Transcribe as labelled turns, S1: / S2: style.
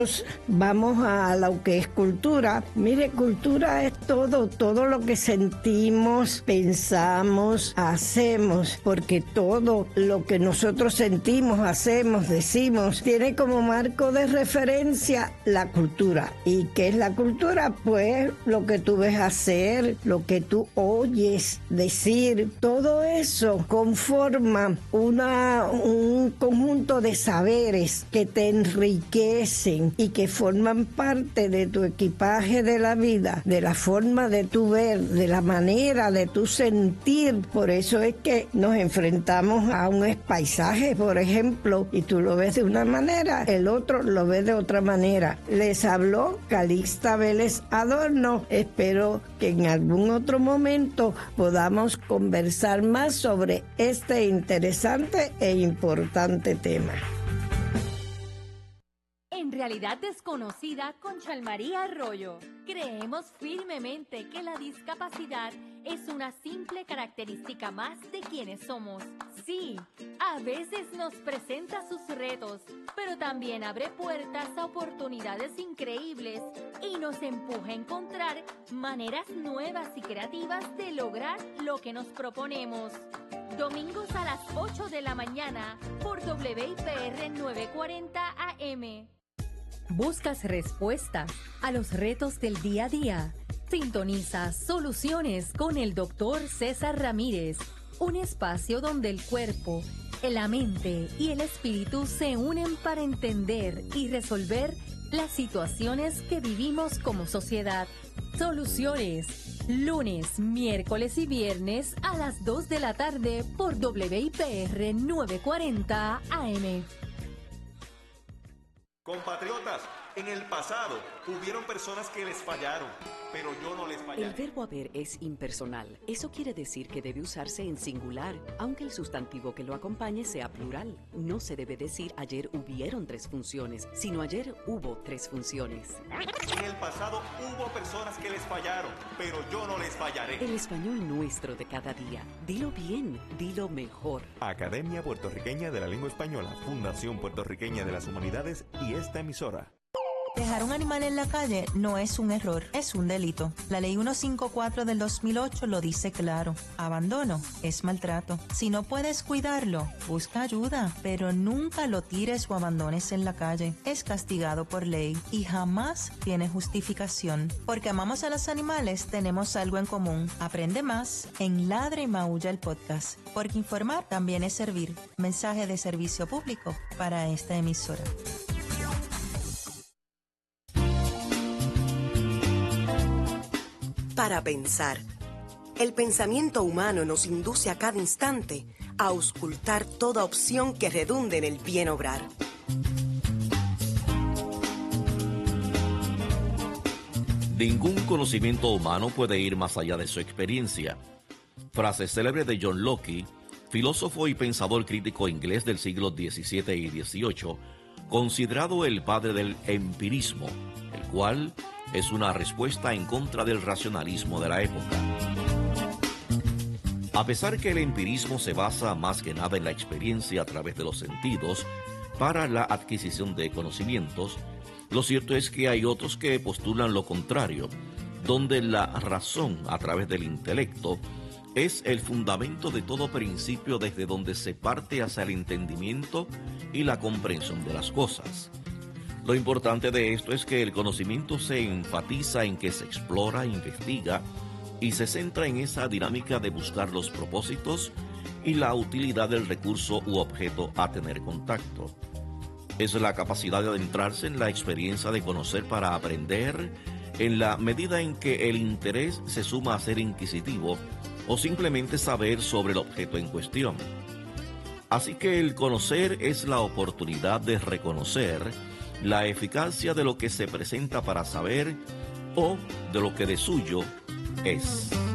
S1: Vamos a lo que es cultura. Mire, cultura es todo lo que sentimos, pensamos, hacemos, porque todo lo que nosotros sentimos, hacemos, decimos, tiene como marco de referencia la cultura. ¿Y qué es la cultura? Pues lo que tú ves hacer, lo que tú oyes decir, todo eso conforma un conjunto de saberes que te enriquecen y que forman parte de tu equipaje de la vida, de la forma de tu ver, de la manera de tu sentir. Por eso es que nos enfrentamos a un paisaje, por ejemplo, y tú lo ves de una manera, el otro lo ve de otra manera. Les habló Calixta Vélez Adorno. Espero que en algún otro momento podamos conversar más sobre este interesante e importante tema.
S2: En Realidad Desconocida con Chalmaría Arroyo, creemos firmemente que la discapacidad es una simple característica más de quienes somos. Sí, a veces nos presenta sus retos, pero también abre puertas a oportunidades increíbles y nos empuja a encontrar maneras nuevas y creativas de lograr lo que nos proponemos. Domingos a las 8 de la mañana por WIPR 940 AM. ¿Buscas respuestas a los retos del día a día? Sintoniza Soluciones con el Dr. César Ramírez, un espacio donde el cuerpo, la mente y el espíritu se unen para entender y resolver las situaciones que vivimos como sociedad. Soluciones, lunes, miércoles y viernes a las 2 de la tarde por WIPR 940 AM.
S3: Compatriotas, en el pasado hubieron personas que les fallaron, pero yo no les fallaré.
S4: El verbo haber es impersonal. Eso quiere decir que debe usarse en singular, aunque el sustantivo que lo acompañe sea plural. No se debe decir ayer hubieron 3 funciones, sino ayer hubo 3 funciones.
S3: En el pasado hubo personas que les fallaron, pero yo no les fallaré.
S4: El español nuestro de cada día. Dilo bien, dilo mejor.
S3: Academia Puertorriqueña de la Lengua Española, Fundación Puertorriqueña de las Humanidades y esta emisora.
S5: Dejar un animal en la calle no es un error, es un delito. La Ley 154 del 2008 lo dice claro. Abandono es maltrato. Si no puedes cuidarlo, busca ayuda, pero nunca lo tires o abandones en la calle. Es castigado por ley y jamás tiene justificación. Porque amamos a los animales, tenemos algo en común. Aprende más en Ladra y Maulla el podcast. Porque informar también es servir. Mensaje de servicio público para esta emisora.
S6: Para pensar. El pensamiento humano nos induce a cada instante a auscultar toda opción que redunde en el bien obrar.
S7: Ningún conocimiento humano puede ir más allá de su experiencia. Frase célebre de John Locke, filósofo y pensador crítico inglés del siglo XVII y XVIII, considerado el padre del empirismo, el cual es una respuesta en contra del racionalismo de la época. A pesar que el empirismo se basa más que nada en la experiencia a través de los sentidos para la adquisición de conocimientos, lo cierto es que hay otros que postulan lo contrario, donde la razón a través del intelecto es el fundamento de todo principio desde donde se parte hacia el entendimiento y la comprensión de las cosas. Lo importante de esto es que el conocimiento se enfatiza en que se explora, investiga y se centra en esa dinámica de buscar los propósitos y la utilidad del recurso u objeto a tener contacto. Es la capacidad de adentrarse en la experiencia de conocer para aprender en la medida en que el interés se suma a ser inquisitivo o simplemente saber sobre el objeto en cuestión. Así que el conocer es la oportunidad de reconocer la eficacia de lo que se presenta para saber o de lo que de suyo es.